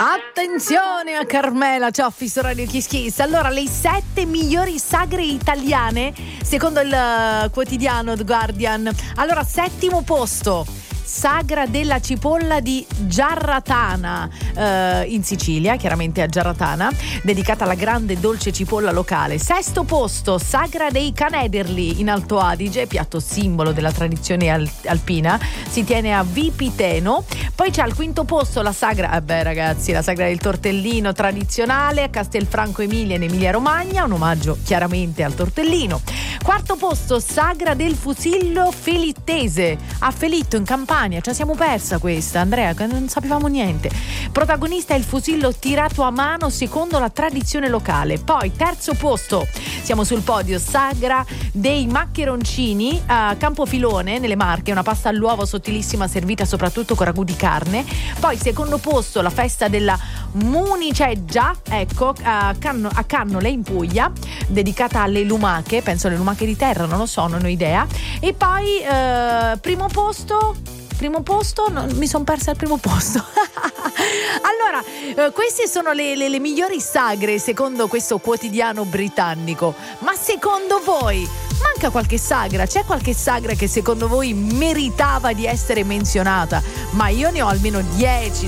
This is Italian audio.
Attenzione a Carmela Cioffi su Radio Kiss Kiss. Allora, le 7 migliori sagre italiane secondo il quotidiano The Guardian. Allora, 7° posto, sagra della cipolla di Giarratana, in Sicilia, chiaramente a Giarratana, dedicata alla grande dolce cipolla locale. 6° posto, sagra dei Canederli in Alto Adige, piatto simbolo della tradizione alpina, si tiene a Vipiteno. Poi c'è al 5° posto la sagra, ragazzi, la sagra del tortellino tradizionale a Castelfranco Emilia in Emilia Romagna, un omaggio chiaramente al tortellino. 4° posto, sagra del fusillo felittese a Felitto in Campania. Ce la siamo persa questa, Andrea, che non sapevamo niente. Protagonista è il fusillo tirato a mano secondo la tradizione locale. Poi 3° posto, siamo sul podio, sagra dei maccheroncini a Campofilone nelle Marche, una pasta all'uovo sottilissima servita soprattutto con ragù di carne. Poi 2° posto, la festa della Municeggia, ecco, a Cannole in Puglia, dedicata alle lumache, penso alle lumache di terra, non lo so, non ho idea. E poi primo posto, no, mi sono persa al primo posto. Allora, queste sono le migliori sagre secondo questo quotidiano britannico. Ma secondo voi manca qualche sagra? C'è qualche sagra che secondo voi meritava di essere menzionata? Ma io ne ho almeno 10